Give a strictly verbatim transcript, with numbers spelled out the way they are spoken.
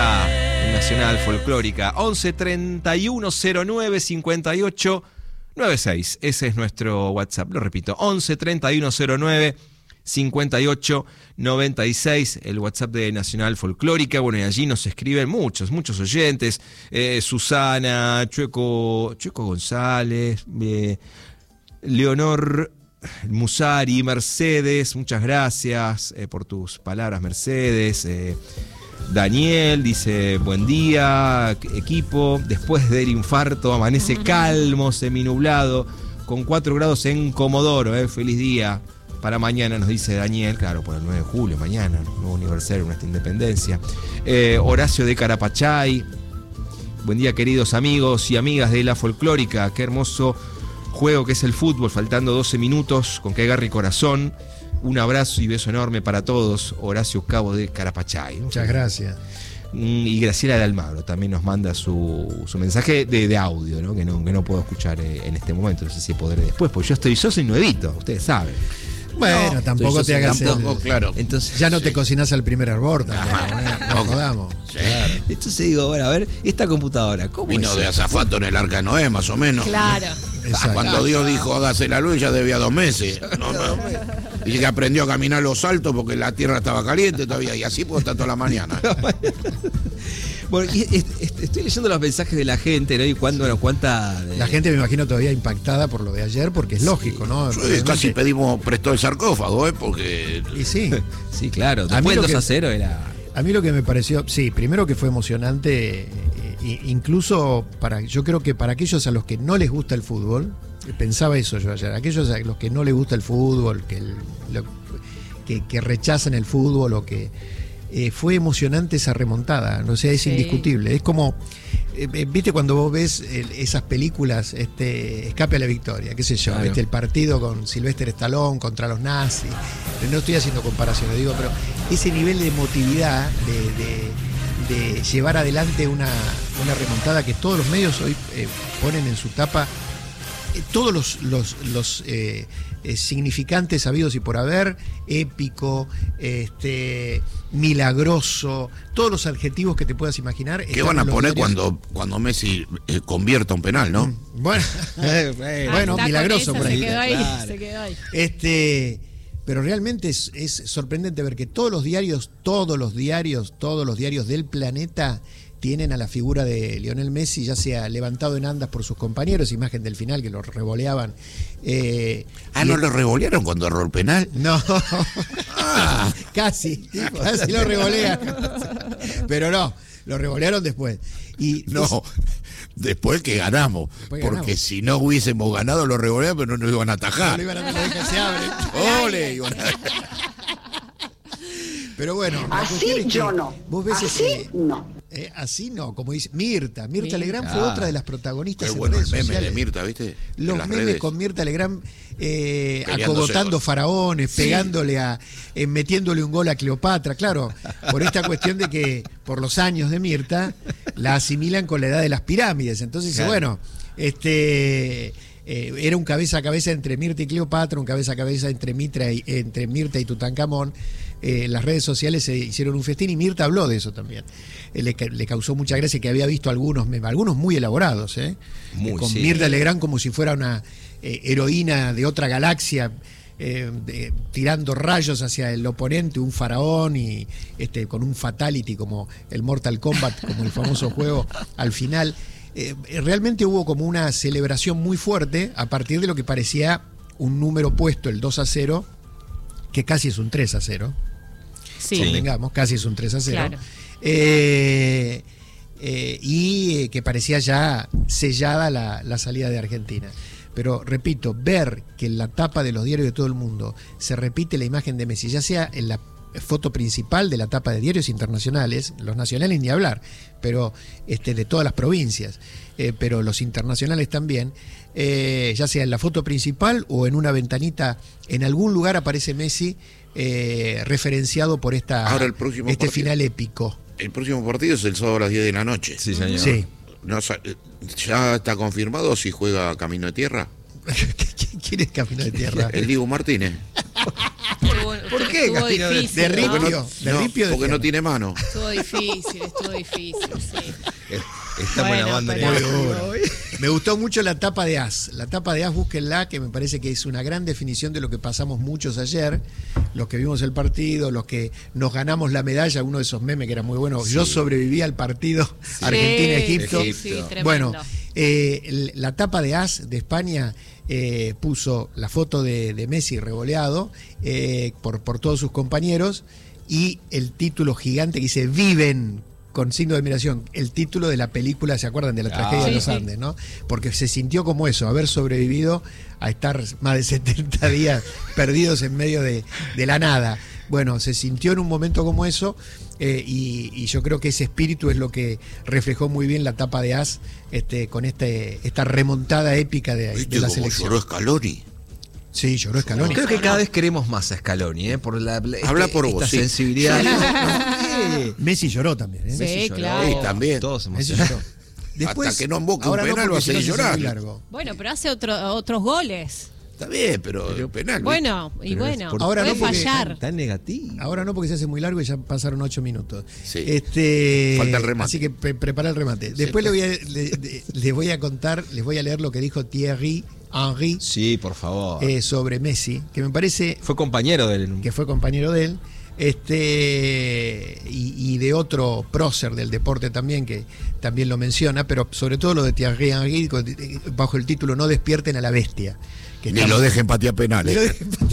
acá en Nacional Folclórica. once treinta y uno cero nueve cincuenta y ocho noventa y seis. Ese es nuestro WhatsApp. Lo repito, once treinta y uno cero nueve cincuenta y ocho noventa y seis, el WhatsApp de Nacional Folclórica. Bueno, y allí nos escriben muchos, muchos oyentes. Eh, Susana, Chueco, Chueco González, eh, Leonor Musari, Mercedes, muchas gracias eh, por tus palabras, Mercedes. Eh, Daniel dice, buen día, equipo. Después del infarto amanece calmo, seminublado, con cuatro grados en Comodoro. Eh, feliz día para mañana, nos dice Daniel. Claro, por el nueve de julio, mañana, nuevo aniversario de nuestra independencia. Eh, Horacio de Carapachay, buen día, queridos amigos y amigas de la folclórica. Qué hermoso juego que es el fútbol, faltando doce minutos, con que agarre el corazón. Un abrazo y beso enorme para todos. Horacio Cabo de Carapachay. Muchas gracias. Y Graciela de Almagro también nos manda su, su mensaje de, de audio, ¿no? Que, no, que no puedo escuchar eh, en este momento. No sé si podré después, porque yo estoy, yo soy nuevito, ustedes saben. Bueno, no, tampoco te hagas tampoco, el, claro. Entonces, ya no sí. te cocinas al primer hervor también, ¿eh? No jodamos. Sí. Claro. Entonces digo, bueno, a ver, esta computadora, ¿cómo vino es de azafato en el Arca de Noé, más o menos. Claro. Exacto. Cuando Dios dijo hágase la luz, ya debía dos meses. No, no. Y que aprendió a caminar los saltos porque la tierra estaba caliente todavía, y así puedo estar toda la mañana. Bueno, y, y, estoy leyendo los mensajes de la gente, ¿no? Y cuándo, bueno, cuánta. La gente me imagino todavía impactada por lo de ayer, porque es sí. lógico, ¿no? Sí, casi pedimos prestó el sarcófago, ¿eh? Porque. Y sí. Sí, claro. Después dos a cero era. A mí lo que me pareció, sí, primero que fue emocionante, eh, incluso para, yo creo que para aquellos a los que no les gusta el fútbol, pensaba eso yo ayer, aquellos a los que no les gusta el fútbol, que, el, lo, que, que rechazan el fútbol o que eh, fue emocionante esa remontada, o sea, es sí. indiscutible. Es como, eh, viste cuando vos ves eh, esas películas, este, Escape a la Victoria, qué sé yo, claro. este, el partido con Sylvester Stallone contra los nazis, no estoy haciendo comparaciones, digo, pero ese nivel de emotividad, de, de, de llevar adelante una, una remontada que todos los medios hoy eh, ponen en su tapa, eh, todos los, los, los eh, eh, significantes habidos y por haber, épico, este, milagroso, todos los adjetivos que te puedas imaginar. ¿Qué van a poner cuando, cuando Messi eh, convierta un penal, no? Bueno, bueno, ah, milagroso por ahí. Se quedó ahí, claro. se quedó ahí. Este, pero realmente es, es sorprendente ver que todos los diarios, todos los diarios, todos los diarios del planeta tienen a la figura de Lionel Messi, ya sea levantado en andas por sus compañeros, imagen del final que lo revoleaban. Eh, ah, ¿no el... lo revolearon cuando erró el penal? No, ah. casi, casi lo revolean. Pero no, lo revolearon después. Y no, es... después que ganamos, después porque ganamos. Si no hubiésemos ganado lo revoleaban, pero no nos iban a atajar. No, no iban a atajar, que se abre. ¡Ole! Iban a... Pero bueno, así yo no. Vos ves así ese, no. Eh, así no, como dice Mirta. Mirta Legrand ah, fue otra de las protagonistas. Qué bueno en el meme sociales. de Mirta, ¿viste? Los memes redes. con Mirta Legrand eh, acogotando faraones, sí. pegándole a, eh, metiéndole un gol a Cleopatra, claro, por esta cuestión de que por los años de Mirta la asimilan con la edad de las pirámides. Entonces, claro. bueno, este. Eh, era un cabeza a cabeza entre Mirta y Cleopatra, un cabeza a cabeza entre, Mitra y, entre Mirta y Tutankamón. Eh, las redes sociales se hicieron un festín y Mirta habló de eso también. Eh, le, le causó mucha gracia que había visto algunos algunos muy elaborados, ¿eh? Muy, eh, con sí. Mirta Legrand como si fuera una eh, heroína de otra galaxia, eh, de, tirando rayos hacia el oponente, un faraón, y este, con un fatality como el Mortal Kombat, como el famoso juego al final. Eh, realmente hubo como una celebración muy fuerte a partir de lo que parecía un número puesto, el dos a cero, que casi es un tres a cero. Sí. Convengamos, casi es un tres a cero. Claro. Eh, eh, y eh, que parecía ya sellada la, la salida de Argentina. Pero repito, ver que en la tapa de los diarios de todo el mundo se repite la imagen de Messi, ya sea en la foto principal de la tapa de diarios internacionales, los nacionales ni hablar, pero este, de todas las provincias, eh, pero los internacionales también, eh, ya sea en la foto principal o en una ventanita, en algún lugar aparece Messi eh, referenciado por esta Ahora el próximo este partido, final épico. El próximo partido es el sábado a las diez de la noche. Sí, señor. Sí. No, ¿ya está confirmado si juega Camino de Tierra? ¿Quién es Camino de Tierra? El Diego Martínez. ¿Por qué, Estuvo Karina? difícil, De ¿no? ripio, Porque de no, ripio de porque no tierra. tiene mano. Estuvo difícil, estuvo difícil, sí. Estamos Bueno, lavando pero- el Muy culo duro. hoy. Me gustó mucho la tapa de As. La tapa de As, búsquenla, que me parece que es una gran definición de lo que pasamos muchos ayer. Los que vimos el partido, los que nos ganamos la medalla, uno de esos memes que era muy bueno. Yo sobreviví al partido Argentina-Egipto. Sí, sí, tremendo. Bueno, eh, el- la tapa de As de España eh, puso la foto de, de Messi revoleado eh, por, por todos sus compañeros y el título gigante que dice Viven, con signo de admiración, el título de la película, ¿se acuerdan? De la tragedia Ah, de sí, los sí. Andes, ¿no? Porque se sintió como eso, haber sobrevivido a estar más de setenta días perdidos en medio de, de la nada. Bueno, se sintió en un momento como eso eh, y, y yo creo que ese espíritu es lo que reflejó muy bien la tapa de As este, con este, esta remontada épica de, de ¿Viste la cómo selección. lloró Scaloni? Sí, lloró Scaloni. Creo que cada vez queremos más a Scaloni, ¿eh? Por la, este- Habla por esta vos, sí. sensibilidad. Sí. Messi lloró también, ¿eh? Sí, Messi lloró. claro. Sí, también. Todos Messi emocionados. lloró. Hasta que no emboque un ahora penal, porque va a si no seguir se hace muy llorando. largo. Bueno, pero hace otro, otros goles. Está bien, pero, penal. Bueno, y Pero es bueno, por- Ahora puede no, porque- fallar. Tan negativo. Ahora no, porque se hace muy largo y ya pasaron ocho minutos. Sí. Este, Falta el remate. Así que pre- prepara el remate. Después le voy a, le- le- les voy a contar, les voy a leer lo que dijo Thierry Henry Sí, por favor. eh, sobre Messi, que me parece Fue compañero de él en un... que fue compañero de él, este y, y de otro prócer del deporte también, que también lo menciona, pero sobre todo lo de Thierry Henry, con- bajo el título No despierten a la bestia. Que Ni está- lo dejen patear Ni lo penales. dejen